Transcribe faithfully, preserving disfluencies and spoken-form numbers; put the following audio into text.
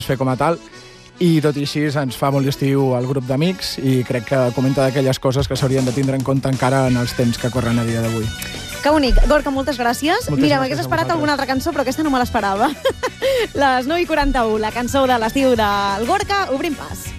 fer com a tal, i tot i així ens fa molt d'estiu el grup d'amics i crec que comenta d'aquelles coses que s'haurien de tindre en compte encara en els temps que corren a dia d'avui. Que bonic. Gorka, moltes gràcies. Moltes Mira, gràcies m'hagués a esperat vosaltres. alguna altra cançó, però aquesta no me l'esperava. Les nou i quaranta-u, la cançó de l'estiu del Gorka, Obrim pas.